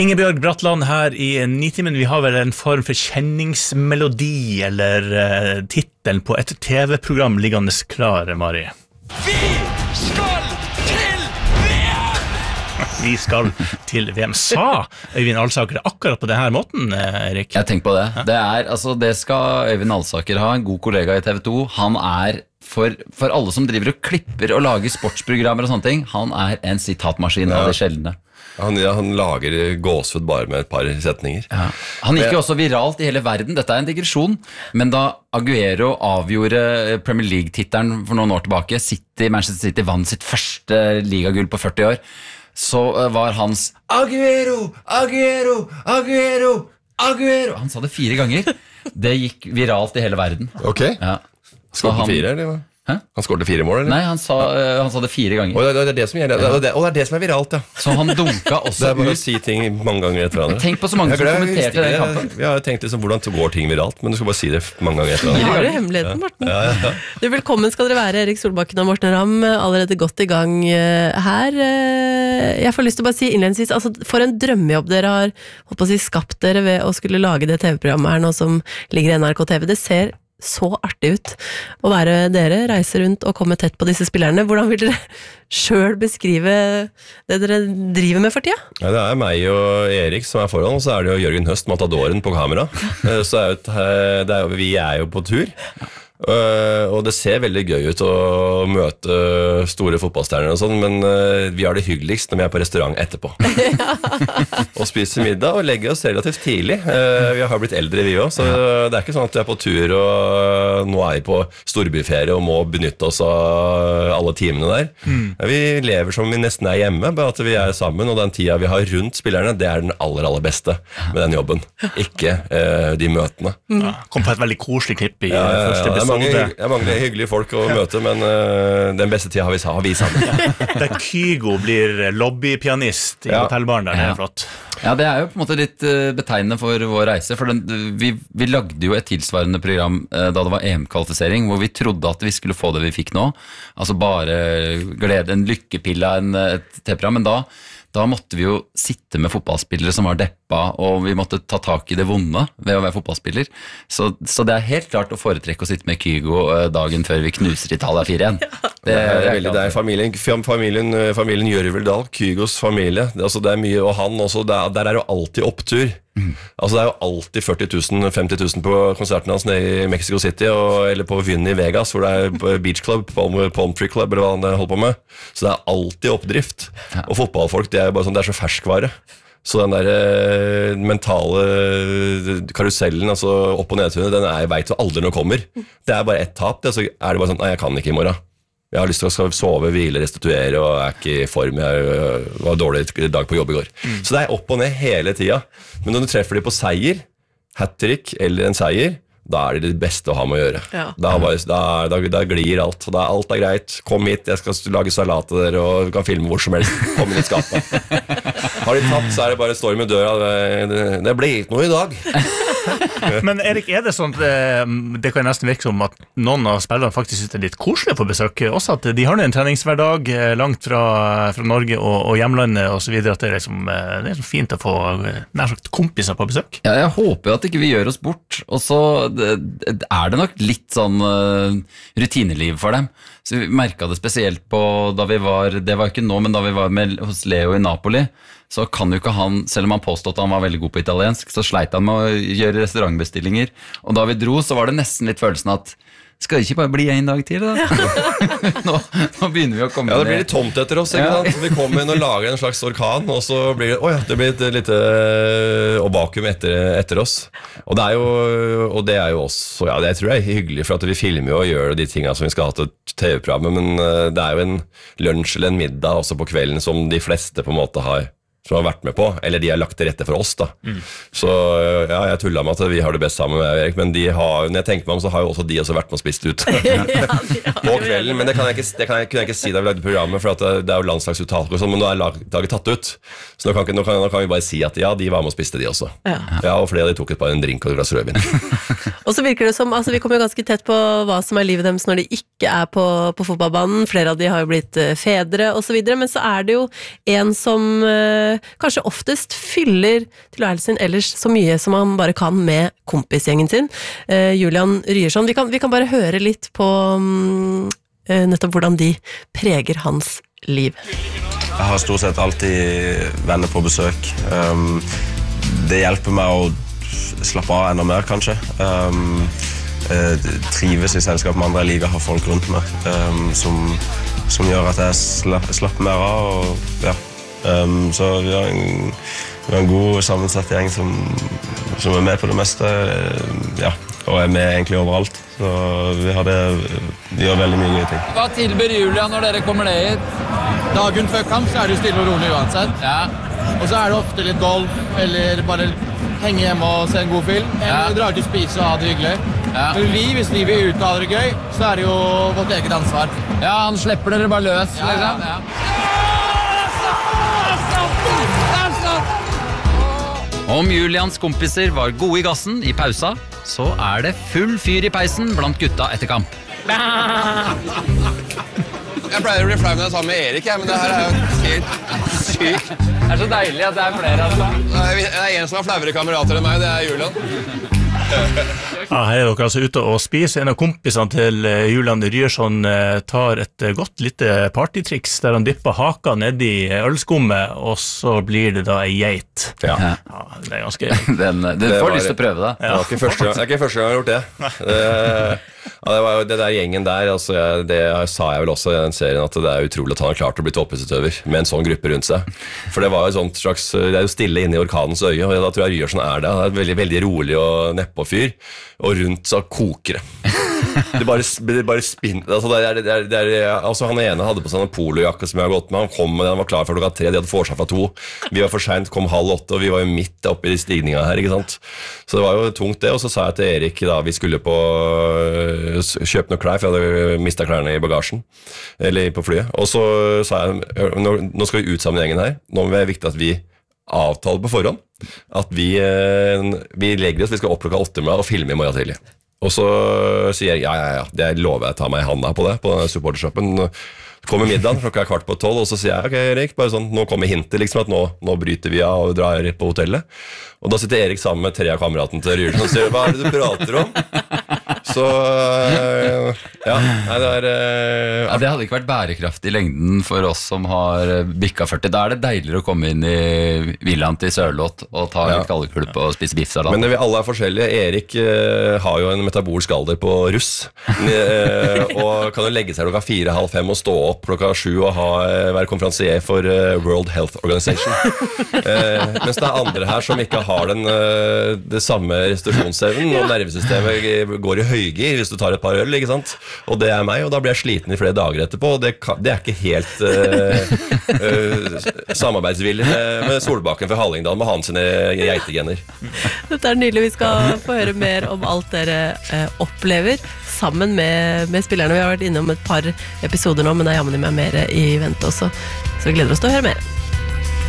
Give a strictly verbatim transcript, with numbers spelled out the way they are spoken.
Ingebjørg Bratland her i Nitimen. Vi har vel en form for kjenningsmelodi eller uh, titelen på et T V-program liggende klar, Mari. Vi skal til V M! Vi skal til V M. Sa Øyvind Alsaker akkurat på denne måten, Erik? Jeg tenker på det. Det, er, altså, det skal Øyvind Alsaker ha, en god kollega i T V to. Han er, for, for alle som driver og klipper og lager sportsprogrammer og sånne ting, han er en sitatmaskin av det sjeldne. Han, ja, han lager gåsehud bare med et par setninger. Ja. Han gikk jo også viralt i hele verden. Dette er en digresjon. Men da Aguero avgjorde Premier League-tittelen for noen år tilbake, City, Manchester City vant sitt første ligagull på førti år, så var hans Aguero, Aguero, Aguero, Aguero. Han sa det fire ganger. Det gikk viralt i hele verden. Ok. Ja. Skåret på fire, eller hva? Hæ? Han skåret fire mål, eller? Nei, han sa, uh, han sa det fire ganger. Og det, det, er det, som gjelder, ja. og det, og det er det som er viralt, ja. Så han dunka også det er bare ut. å si ting mange ganger etter hverandre. Tenk på så mange som kommenterte den kampen. Vi har tenkt liksom, hvordan går ting viralt, men du skal bare si det mange ganger etter hverandre. Har du hemmeligheten, Morten? Ja, ja, ja. Du, velkommen skal dere være, Erik Solbakken og Morten Ramm, allerede godt i gang uh, her. Uh, jeg får lyst til å bare si innledningsvis, altså, for en drømmejobb dere har holdt på å si, skapt dere ved å skulle lage det T V-programmet her nå som ligger i N R K T V. Det ser så artig ut å være dere, reise rundt og komme tett på disse spillerne. Hvordan vil dere selv beskrive det dere driver med for tida? Ja, det er meg og Erik som er foran, og så er det jo Jørgen Høst, Matadoren, på kamera. Så er det, det er jo, vi er jo på tur. Uh, og det ser veldig gøy ut å møte store fotballstjerner og sånn, men uh, vi har det hyggeligst når vi er på restaurant etterpå. Og spiser middag og legger oss relativt tidlig. Uh, vi har blitt eldre vi også, så det er ikke sånn at vi er på tur og uh, nå er vi på storbyferie og må benytte oss av alle timene der. Mm. Vi lever som vi nesten er hjemme, bare at vi er sammen, og den tida vi har rundt spillerne, det er den aller, aller beste med den jobben. Ikke uh, de møtene. Mm. Ja, kom på et veldig koselig klipp i ja, ja, ja, første episode. Mange, det er mange hyggelige folk å møte, men uh, den beste tida har vi, har vi sammen. Ja. Der Kygo blir lobbypianist i ja. hotellbaren der, det er flott. Ja, det er jo på en måte litt uh, betegnende for vår reise, for den, vi, vi lagde jo et tilsvarende program uh, da det var E M-kvalifisering, hvor vi trodde at vi skulle få det vi fikk nå, altså bare glede, en lykkepille av et T-program, men da Da måtte vi jo sitte med fotballspillere som var deppa, og vi måtte ta tak i det vonde ved å være fotballspiller. Så, så det er helt klart å foretrekke å sitte med Kygo dagen før vi knuser Italia fire igjen. Det, det er veldig, det er familien, familien, familien Gjørveldal, Kygos familie. Det, altså det er mye, og han også, der, der er jo alltid opptur. Mm. Altså det er jo alltid førti tusen, femti tusen på konserten hans nede i Mexico City og, eller på Vyn i Vegas hvor det er Beach Club, Palm, Palm Tree Club eller hva han holder på med, så det er alltid oppdrift. Ja. Og fotballfolk, det er jo bare sånn, det er så ferskvare, så den der eh, mentale karusellen, altså opp- og nedtunet, den er, jeg vet jo aldri når det kommer. Det er bare ett tap, det, så er det bare sånn, nei, jeg kan ikke i morgen. Jeg har lyst til å sove, hvile, restituere, og er ikke i form. Jeg var dårlig dag på jobb i går. Mm. Så det er opp og ned hele tida. Men når du treffer de på seier, hat-trick eller en seier, da er det det beste å ha med å gjøre. Ja. Da, bare, da, da, da glir alt. Da, alt er greit. Kom hit, jeg skal lage salat til dere, og du kan filme hvor som helst. Kom inn i skapet. Har de tapt, så er det bare storm i døra. Det, det, det blir ikke noe i dag. Men Erik, er det sånn at det kan nesten virke som at noen av spillerne faktisk synes det er litt koselig på besøk, også at de har en treningshverdag langt fra, fra Norge og, og hjemlandet og så videre, at det er, liksom, det er så fint å få nær sagt kompiser på besøk? Ja, jeg håper jo at ikke vi gjør oss bort, og så er det nok litt sånn uh, rutineliv for dem. Så vi merket det spesielt på da vi var, det var ikke nå, men da vi var med, hos Leo i Napoli, så kan jo ikke han, selv om han påstod at han var veldig god på italiensk, så sleit han med å gjøre restaurantbestillinger. Og da vi dro, så var det nesten litt følelsen at skal det ikke bare bli en dag til, da? nå, nå begynner vi å komme ned. Ja, det blir litt tomt etter oss, ikke sant? Vi kommer inn og lager en slags orkan, og så blir det, å ja, det blir et lite og vakuum etter, etter oss. Og det er jo, og det er jo også, ja, det tror jeg er hyggelig, for at vi filmer jo og gjør de tingene som vi skal ha til T V-programmet, men det er jo en lunsj eller en middag også på kvelden som de fleste på en måte har som har vært med på, eller de har lagt til rette for oss da. Mm. Så ja, jeg tullet med at vi har det best sammen med Erik, men de har, når jeg tenker meg om, så har jo også de også vært med og spist ut ja, på kvelden, men det kan jeg ikke, det kan jeg, kunne jeg ikke si da vi lagde programmet, for at det, det er jo landslagsuttak og sånn, men nå er laget tatt ut, så nå kan, nå, kan, nå kan vi bare si at ja, de var med og spiste de også. Ja, ja og flere av de tok et bare en drink og et glass rødvin. Og så virker det som, altså vi kommer jo ganske tett på hva som er livet deres når de ikke er på, på fotballbanen, flere av de har jo blitt fedre og så videre, men så er det jo en som uh, kanskje oftest fyller tilværelsen ellers så mye som han bare kan med kompisgjengen sin. Uh, Julian Ryerson, vi kan, vi kan bare høre litt på um, uh, nettopp hvordan de preger hans liv. Jeg har stort sett alltid venner på besøk. Um, det hjelper meg å slappe av enda mer, kanskje. Um, uh, trives i selskap med andre. Jeg liker å ha folk rundt meg um, som, som gjør at jeg slapp, slapper mer av. Og, ja. um, så vi har, en, vi har en god sammensatt gjeng som, som er med på det meste. Ja. Og er med egentlig overalt. Så vi, hadde, vi gjør veldig mye gøye ting. Hva tilbyr Julian når dere kommer ned hit? Dagen før kamp så er du stille og rolig uansett. Ja. Og så er det ofte litt golf, eller bare henge hjemme og se en god film. Eller Ja. dra ut og spise og ha det hyggelig. Ja. Men vi, hvis vi vil ut og ha det gøy, så er det jo vårt eget ansvar. Ja, han slipper dere bare løs, Ja, ja, liksom. Om Julians kompiser var gode i gassen i pausa, så er det full fyr i peisen blant gutta etter kamp. Jeg pleier å bli flau når jeg er sammen med Erik, jeg, men det her er jo helt sykt. Det er så deilig at det er flere, altså. Det er- det er en som har flauere kamerater enn meg, det er Julian. Ja, her er dere altså ute og spiser. En av kompisene til eh, Julian Ryerson eh, tar et eh, godt lite partytriks der han dipper haka ned i ølskummet, og så blir det da ei geit. Ja. Ja, det er ganske Den, du Det får var- lyst til å prøve det. Det var ikke første gang, det er ikke første gang jeg har gjort det. Det, ja, det var jo det der gjengen der, altså jeg, det sa jeg vel også i den serien, at det er utrolig at han har klart å bli toppidrettsutøver med en sånn gruppe rundt seg. For det var jo et sånt slags, det er jo stille inne i orkanens øye, og da tror jeg Ryerson er det. Han er veldig, veldig rolig og nedpå fyr, og rundt så koker det. Det bare, det bare spinner. Altså, det er, det er, det er, altså han ene hadde på seg en polojakke som jeg har gått med. Han kom med den, han var klar for klokka tre. De hadde vorset fra to. Vi var for sent, kom halv åtte, og vi var jo midt oppe i stigninga her, ikke sant. Så det var jo tungt det. Og så sa jeg til Erik da vi skulle på kjøpe noe klær, for jeg hadde mistet klærne i bagasjen, eller på flyet. Og så sa jeg nå, nå skal vi ut sammen gjengen her. Nå er det viktig at vi avtaler på forhånd at vi, vi legger oss, vi skal opp klokka åtte med og filme i morgen tidlig. Og så sier jeg, ja, ja, ja, det lover jeg, ta meg i handa på det, på denne supportershoppen. Kommer middagen, klokka er kvart på tolv, og så sier jeg, ok Erik, bare sånn, nå kommer hintet liksom, at nå, nå bryter vi av og drar på hotellet. Og da sitter Erik sammen med tre av kameraten til Ryerson og sier, hva er det du prater om? Så, ja, nei, det er... Uh, Ja, det hadde ikke vært bærekraftig i lengden for oss som har bikka førti. Da er det deiligere å komme inn i villaen til Sørloth og ta Ja. en kallekulp og spise biffsalat. Men vi alle er forskjellige. Erik uh, har jo en metabolsk alder på russ, uh, og kan jo legge seg klokka fire, halv fem og stå opp klokka sju og ha, være konferansier for uh, World Health Organization. Uh, mens det er andre her som ikke har den, uh, det samme restitusjonsevnen, og nervesystemet går i høygir hvis du tar et par øl, ikke sant? Og det er meg, og da blir jeg sliten i flere dager etterpå, og det, kan, det er ikke helt uh, uh, samarbeidsvillig med, med Solbakken fra Hallingdal med han sine geitegener. Dette er nydelig, vi skal få høre mer om alt dere eh, opplever sammen med, med spillerne. Vi har vært innom et par episoder nå, men det er jammen meg mer i vente også, så vi gleder oss til å høre mer.